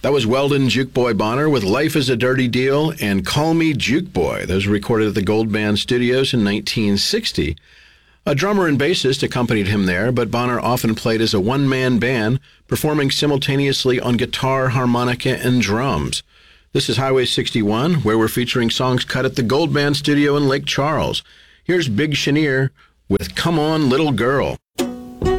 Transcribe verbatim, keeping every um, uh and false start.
That was Weldon Juke Boy Bonner with Life is a Dirty Deal and Call Me Juke Boy. Those were recorded at the Gold Band Studios in nineteen sixty. A drummer and bassist accompanied him there, but Bonner often played as a one-man band, performing simultaneously on guitar, harmonica, and drums. This is Highway sixty-one, where we're featuring songs cut at the Gold Band Studio in Lake Charles. Here's Big Chenier with Come On Little Girl.